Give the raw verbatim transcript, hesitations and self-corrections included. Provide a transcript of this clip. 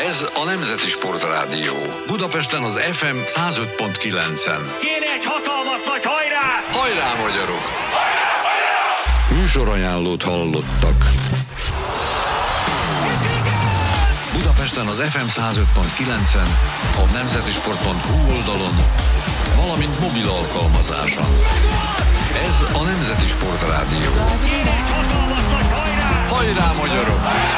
Ez a Nemzeti Sportrádió. Budapesten az ef em száz öt pont kilencen. Kéne egy hatalmas nagy hajrá! Hajrá, magyarok! Hajrá, hajrá! Műsorajánlót hallottak. Budapesten az ef em száz öt pont kilencen, a nemzetisport pont hu oldalon, valamint mobil alkalmazáson. Ez a Nemzeti Sportrádió. Kéne egy hatalmas nagy hajrá! Hajrá, magyarok!